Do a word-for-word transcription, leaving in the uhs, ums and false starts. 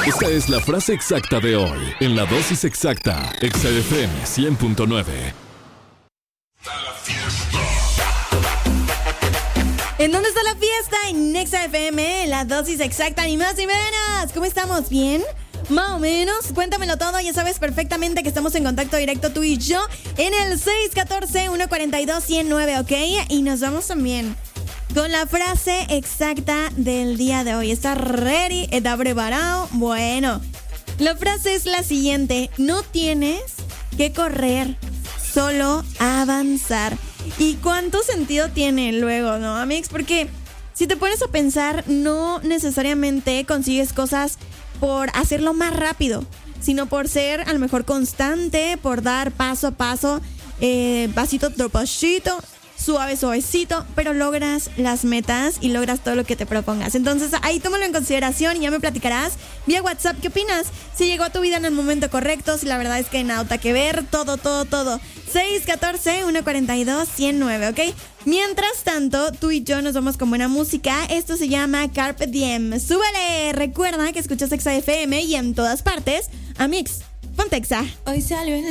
Esta es la frase exacta de hoy en la dosis exacta. Exa F M cien punto nueve. ¿En dónde está la fiesta? En Exa F M, la dosis exacta, ni más ni menos. ¿Cómo estamos? ¿Bien? Más o menos. Cuéntamelo todo. Ya sabes perfectamente que estamos en contacto directo tú y yo en el seis uno cuatro, uno cuatro dos, uno cero nueve, ¿ok? Y nos vamos también con la frase exacta del día de hoy. ¿Estás ready? ¿Estás preparado? Bueno, la frase es la siguiente. No tienes que correr, solo avanzar. ¿Y cuánto sentido tiene luego, no, Amix? Porque si te pones a pensar, no necesariamente consigues cosas por hacerlo más rápido, sino por ser a lo mejor constante, por dar paso a paso, eh, pasito tras pasito, suave, suavecito, pero logras las metas y logras todo lo que te propongas. Entonces ahí tómalo en consideración y ya me platicarás vía WhatsApp qué opinas, si llegó a tu vida en el momento correcto, si la verdad es que hay nada que ver, todo, todo, todo. seis uno cuatro, uno cuatro dos, uno cero nueve, ¿ok? Mientras tanto, tú y yo nos vamos con buena música. Esto se llama Carpe Diem. ¡Súbele! Recuerda que escuchas Exa F M y en todas partes, Amix, ponte Exa. Hoy salió en